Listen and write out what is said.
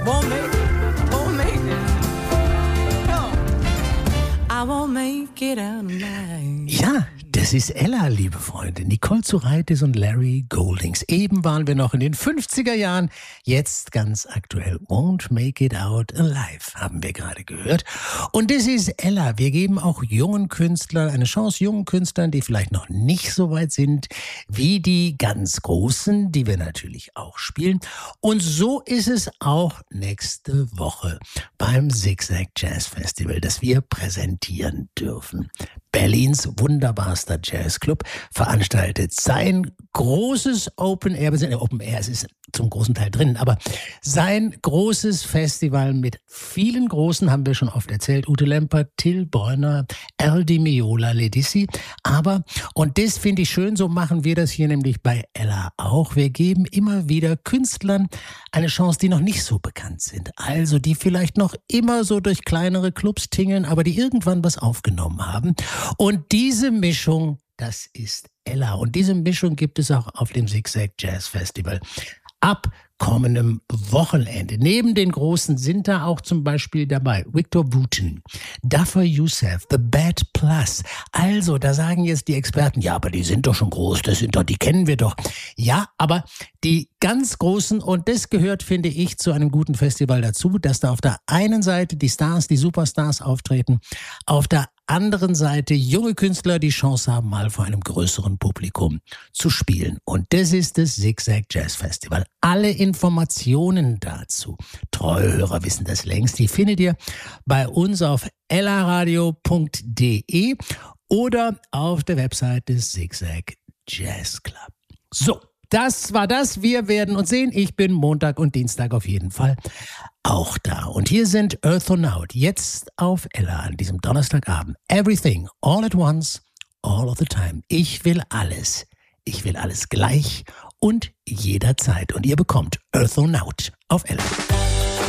won't make it. No, I won't make it out alive. Ja, das ist Ella, liebe Freunde. Nicole Zuraitis und Larry Goldings. Eben waren wir noch in den 50er Jahren. Jetzt ganz aktuell. Won't Make It Out Alive, haben wir gerade gehört. Und das ist Ella. Wir geben auch jungen Künstlern eine Chance. Jungen Künstlern, die vielleicht noch nicht so weit sind wie die ganz Großen, die wir natürlich auch spielen. Und so ist es auch nächste Woche beim Zigzag Jazz Festival, das wir präsentieren dürfen. Berlins wunderbarster Jazzclub veranstaltet sein großes Open Air, Open Air, es ist zum großen Teil drin, aber sein großes Festival mit vielen Großen, haben wir schon oft erzählt, Ute Lempert, Till Brönner, Al Di Meola, Ledisi, aber, und das finde ich schön, so machen wir das hier nämlich bei Ella auch, wir geben immer wieder Künstlern eine Chance, die noch nicht so bekannt sind, also die vielleicht noch immer so durch kleinere Clubs tingeln, aber die irgendwann was aufgenommen haben. Und diese Mischung, das ist Ella. Und diese Mischung gibt es auch auf dem Zigzag Jazz Festival. Ab kommendem Wochenende. Neben den Großen sind da auch zum Beispiel dabei Victor Wooten, Duffer Youssef, The Bad Plus. Also, da sagen jetzt die Experten, ja, aber die sind doch schon groß, die kennen wir doch. Ja, aber die ganz Großen, und das gehört, finde ich, zu einem guten Festival dazu, dass da auf der einen Seite die Stars, die Superstars auftreten, auf der anderen Seite junge Künstler die Chance haben, mal vor einem größeren Publikum zu spielen. Und das ist das Zigzag Jazz Festival. Alle Informationen dazu, treue Hörer wissen das längst, die findet ihr bei uns auf ellaradio.de oder auf der Website des Zigzag Jazz Club. So, das war das. Wir werden uns sehen. Ich bin Montag und Dienstag auf jeden Fall auch da. Und hier sind Earthonaut, jetzt auf Ella an diesem Donnerstagabend. Everything, all at once, all of the time. Ich will alles gleich und jederzeit. Und ihr bekommt Earthonaut auf Ella.